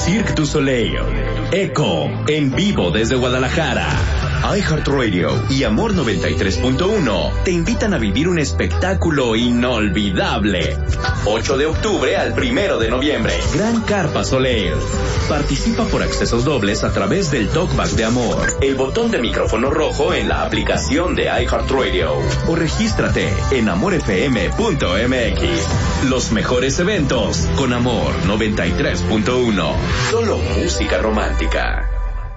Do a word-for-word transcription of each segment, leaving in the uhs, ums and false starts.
Cirque du Soleil, Echo, en vivo desde Guadalajara. iHeartRadio y Amor noventa y tres punto uno te invitan a vivir un espectáculo inolvidable. ocho de octubre al primero de noviembre, Gran Carpa Soleil. Participa por accesos dobles a través del Talkback de Amor, el botón de micrófono rojo en la aplicación de iHeartRadio o regístrate en amor f m punto m x. Los mejores eventos con Amor noventa y tres punto uno. Solo música romántica.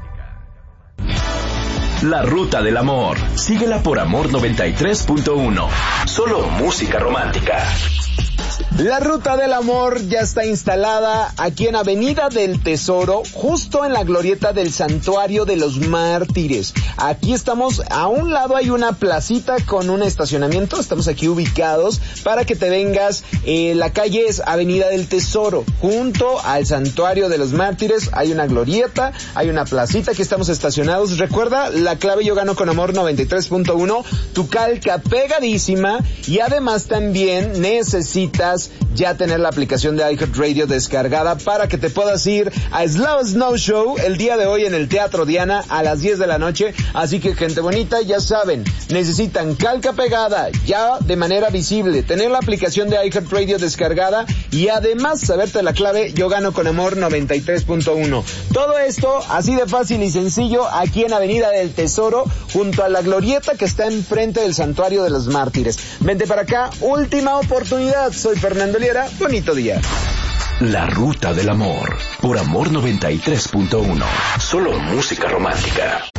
La Ruta del Amor. Síguela por Amor noventa y tres punto uno. Solo música romántica. La Ruta del Amor ya está instalada aquí en Avenida del Tesoro, justo en la glorieta del Santuario de los Mártires. Aquí estamos, a un lado hay una placita con un estacionamiento, estamos aquí ubicados para que te vengas. Eh, la calle es Avenida del Tesoro, junto al Santuario de los Mártires, hay una glorieta, hay una placita, aquí estamos estacionados. Recuerda, la clave Yo Gano con Amor noventa y tres punto uno, tu calca pegadísima, y además también necesitas ya tener la aplicación de iHeartRadio descargada para que te puedas ir a Slow Snow Show el día de hoy en el Teatro Diana a las diez de la noche. Así que, gente bonita, ya saben, necesitan calca pegada ya de manera visible, tener la aplicación de iHeartRadio descargada y además saberte la clave Yo Gano con Amor noventa y tres punto uno. Todo esto así de fácil y sencillo aquí en Avenida del Tesoro, junto a la glorieta que está enfrente del Santuario de los Mártires. Vente para acá, última oportunidad. Soy Fernando Liera, bonito día. La Ruta del Amor, por Amor noventa y tres punto uno. Solo música romántica.